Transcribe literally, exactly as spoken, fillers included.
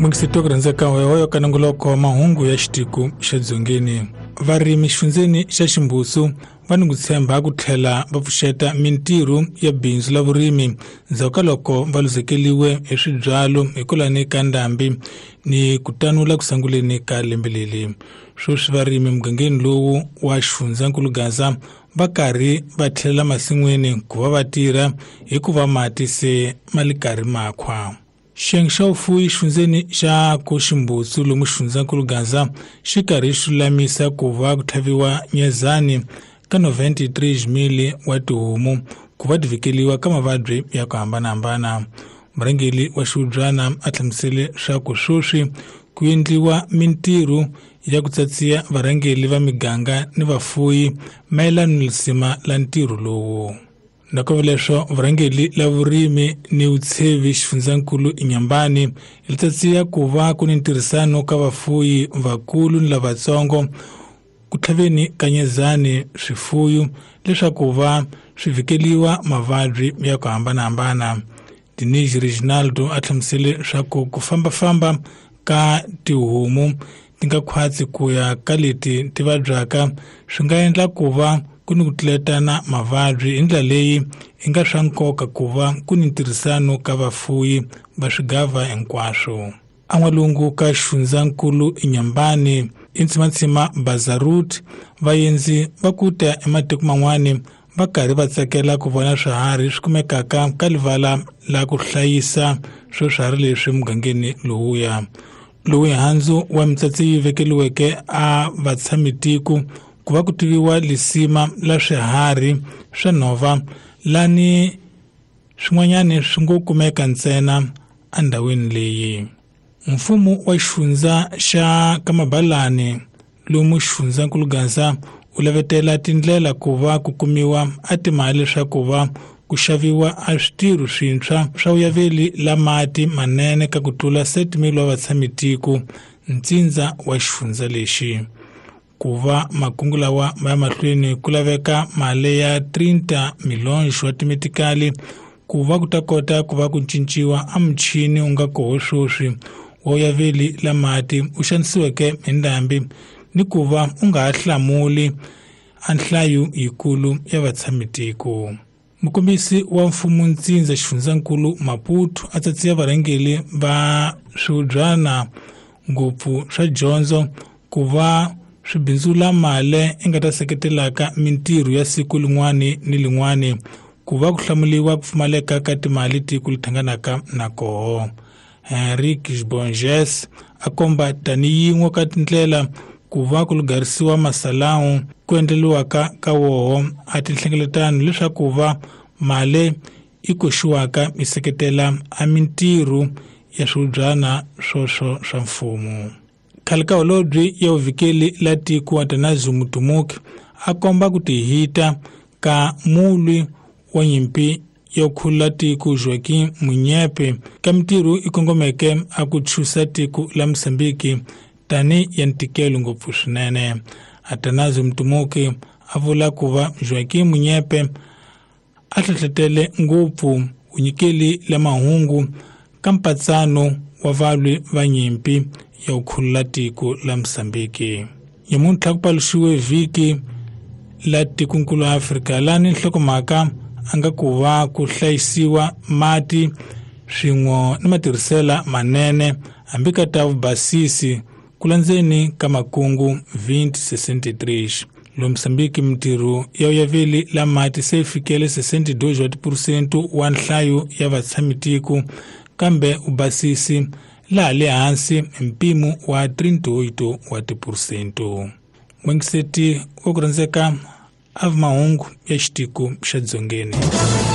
Mwingisito kuranzeka wewe kanongoloko mahungu ya xitiku xa dzongeni. Varimi xifundзeni xa Ximbusu va ni ku tshemba ku tlhela va pfuxeta mintirho ya bindzu la vurimi ndzhaku loko va luzekeliwe hi swibyalo hi ku lani ka ndhambi ni ku tanula ku sanguleni ka lembe leri. Sweswi varimi mugangeni lowu wa Xifundzankulu Gaza va karhi va tlhelela masin'wini ku va va tirha hikuva mati se ma le karhi makhwa. Xiyenge xa vufuwi xifundзeni xa ku Ximbusu lomu Xifundzankulu Gaza xi karhi xi lulamisa ku va ku tlhaviwa nyezani ka noventa-three mili wa tihomu ku va tivikeliwa ka mavabyi ya ku hambanahambana. Murhangeri wa xihubyana a hlamusele swa ku sweswi ku endliwa mintirho ya ku tsatsiya varhangeri va miganga ni vafuwi mayelana ni lisima la ntirho lowu. Nakova leswo varhangeri la vurimi ni vutshevi Xifundzankulu Inyambani li tsatsiya ku va ku ni ntirhisano ka vafuwi vakulu ni lavatsongo ku tlhaveni ka nyezani swifuwo leswaku va swi vikeliwa mavabyi ya ku hambanahambana. Denise Reginaldo a hlamusele swa ku ku fambafamba ka tihomu ti nga khwatsi ku ya ka leti ti vabyaka swi nga endla ku va ku ni ku tletana mavabyi hi ndlela leyi i nga swa nkoka ku va ku ni ntirhisano ka vafuwi va swigava hinkwaswo. An'walungu ka Xifundzankulu Inyambani Intsimatsima Bazarut vaendzi va kuta ematiko man'wani va karhi va tsakela ku vona swiharhi swi kumekaka ka livala la ku hlayisa swo swiharhi leswi mugangeni lowuya. Lowu handzu wa mitsatsi yi vekeliweke a vatshamiku ku va ku tiviwa lisima la swiharhi swa nhova lani swin'wanyani swi ngo kumeka ntsena endhawini leyi. Mfumo wa xifundza xa Kamabalani lomu Xifundzankulu Gaza u lavetela tindlela ku va ku kumiwa a timali swa ku va ku xaviwa a switirho swintshwa swa vuyaveli la mati manene ka ku tlula sete mili wa vatshamiku ntsindza wa xifundza lexi. Ku va makungu lawa ma ya mahlweni ku laveka mali ya thirty miliyoni wa timetikali ku va ku ta kota ku va ku cinciwa a muchini u nga koho sweswi wa vuyaveli la mati u xanisiweke hi ndhambi ni ku va u nga ha hlamuli a nhlayo yikulu ya vatshamiku. Mukombisi wa mfumo ntsindza Xifundzankulu Maputo a tsatsiya varhangeri va swihubyana ngopfu swa dyondzo ku va swi bindzula mali i nga ta seketelaka mintirho ya siku lin'wani ni lin'wani ku va ku hlamuliwa ku pfumaleka ka timali tiko li thanganaka na koho. Henrique Bonges a komba tani yin'we ka tindlela ku va ku lugarisiwa masalawu ku endleliwaka ka woho a tinhlengeletano leswaku va mali i koxiwaka i seketela a mintirho ya swihubyana swoswo swa mfumo. Khale ka holobye ya vuvikeli la tiko Athanasio Mutumuki a komba ku tihita ka mulwi wa nyimpi ya khula tiko Joaquim Munyepe ka mintirho i kongomeke a ku chusa tiko la Mosambiki tani ya ntikelo ngopfu swinene. Athanasio Mutumuki a vula ku va Joaquim Munyepe a hlohlotele ngopfu unyikeli la mahungu ka mpatsano wa valwi va nyimpi ya ukhulula tiko la Mosambiki. Nyamuntlha ku paluxiwe vhiki la tikonkulu Afrika lani nhlokomhaka a nga ku va ku hlayisiwa mati swin'we ni matirhisela manene hambi ka ta vubasisi ku landzeni ka makungu twenty sixty-three. Lo Mosambiki mintirho ya vuyaveli la mati se fikele sixty-two wa tipursento wa nhlayo ya vatshamiku kambe ubasisi laha le hansi mpimo wa thirty-eight wa tipursento. Mwingiseti wa ku rhandzeka a mahungu ya xitiku xa dzongeni.